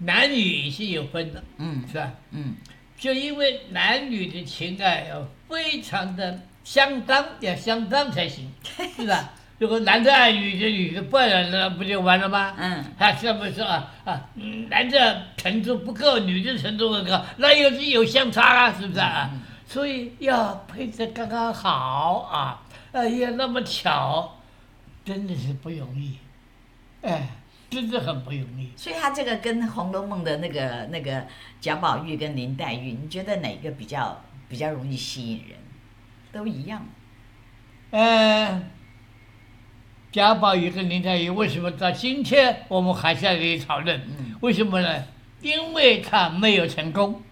男女是有分的，是吧？就因为男女的情爱要非常的相当，要相当才行，是吧？如果男的爱女的，女的不爱那不就完了吗？他是不是男的程度不够，女的程度很高，那有相差啊，是不是啊？所以要配得刚刚好啊，要那么巧，真的是不容易，真的很不容易。 所以他这个跟《红楼梦》的那个贾宝玉跟林黛玉，你觉得哪个比较容易吸引人？都一样。 贾宝玉跟林黛玉为什么到今天我们还在这里讨论？为什么呢？因为他没有成功。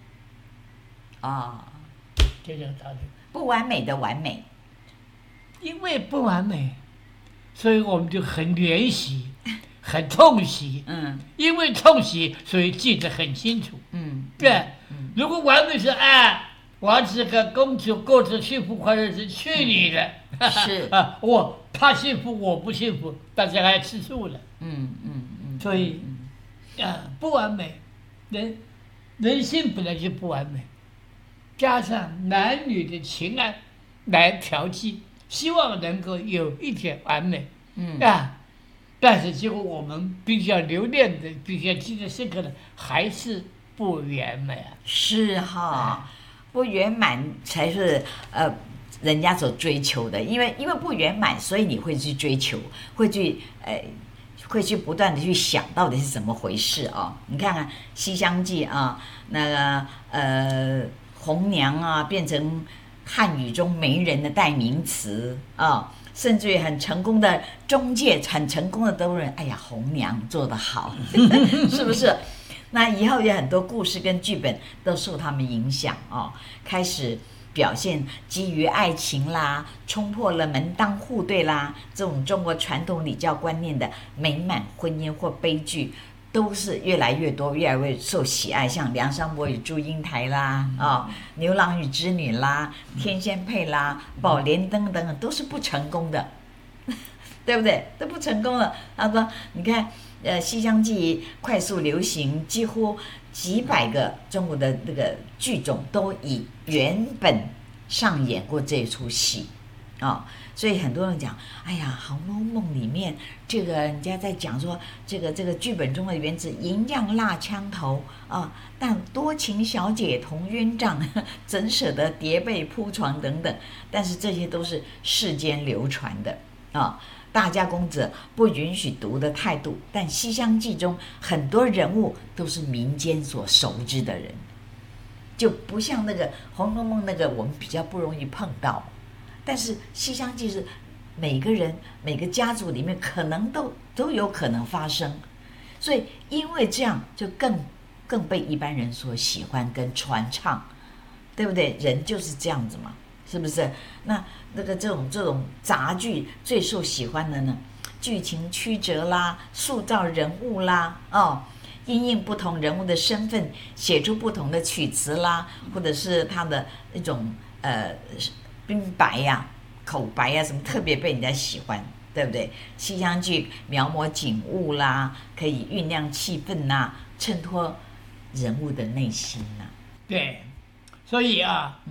就这样讨论。 不完美的完美。 因为不完美，所以我们就很怜惜。很痛惜，因为痛惜，所以记得很清楚，对。如果完美是王子和公主过着幸福快乐日子，去你的， 是他幸福我不幸福，大家还吃醋了，所以不完美，人性本来就不完美，加上男女的情爱来调剂，希望能够有一点完美，但是结果我们比较留恋的、比较记得深刻的，还是不圆满。 是哈，不圆满才是人家所追求的，因为不圆满，所以你会去追求，会去不断的去想到底是怎么回事啊？你看看《西厢记》啊，那个红娘啊，变成汉语中媒人的代名词啊。甚至于很成功的中介，很成功的都认，哎呀，红娘做得好，是不是？那以后有很多故事跟剧本都受他们影响开始表现基于爱情啦，冲破了门当户对啦，这种中国传统礼教观念的美满婚姻或悲剧，都是越来越多，越来越受喜爱，像梁山伯与祝英台啦，牛郎与织女啦，天仙配啦，宝莲灯等等，都是不成功的，对不对？都不成功了。他说，你看，西厢记快速流行，几乎几百个中国的那个剧种都以原本上演过这出戏所以很多人讲，哎呀，《红楼梦》里面这个人家在讲说，这个剧本中的原子银样蜡枪头但多情小姐同鸳帐，怎舍得叠被铺床等等。但是这些都是世间流传的大家公子不允许读的态度。但《西厢记》中很多人物都是民间所熟知的人，就不像那个《红楼梦》那个我们比较不容易碰到。但是《西厢记》是每个人每个家族里面可能都有可能发生，所以因为这样就更被一般人所喜欢跟传唱，对不对？人就是这样子嘛，是不是？那个这种杂剧最受喜欢的呢，剧情曲折啦，塑造人物啦，因应不同人物的身份，写出不同的曲词啦，或者是他的那种冰白呀、口白呀，什么特别被人家喜欢，对不对？西厢记描摹景物啦，可以酝酿气氛呐，衬托人物的内心呐。 对，所以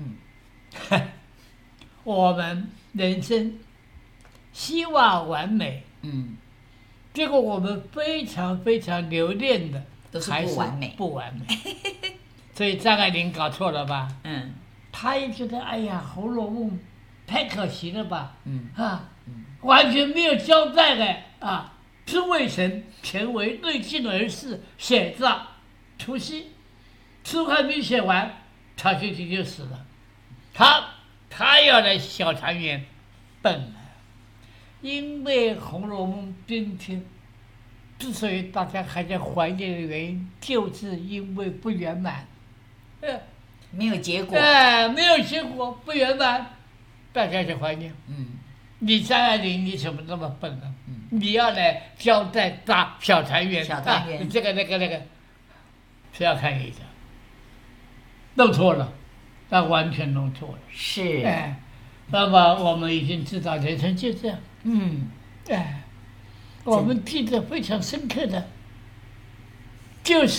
我们人生希望完美，结果我们非常非常留恋的都是不完美， 不完美。所以张爱玲搞错了吧？他也觉得，哎呀，《红楼梦》太可惜了吧？完全没有交代的是魏晨前为内进而逝，写到除夕，书还没写完，曹雪芹就死了。他要来小团圆，笨了。因为《红楼梦》今天之所以大家还在怀念的原因，就是因为不圆满。 没有结果， 没有结果，不圆满，大家就怀念。你张爱玲，你怎么那么笨呢？你要来交代大小团圆，这个那个，是要看你的，弄错了，那完全弄错了。 是， 那么我们已经知道人生就这样。我们记得非常深刻的，就是。